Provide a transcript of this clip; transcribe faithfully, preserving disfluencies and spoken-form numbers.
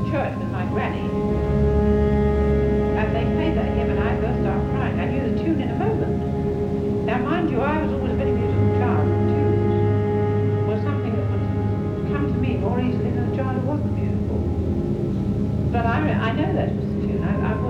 church with my granny, and they played that hymn, and I burst out crying. I knew the tune in a moment. Now, mind you, I was always a very musical child, and tunes were something that would come to me more easily than a child who wasn't musical. But I, I know that was the tune. I, I've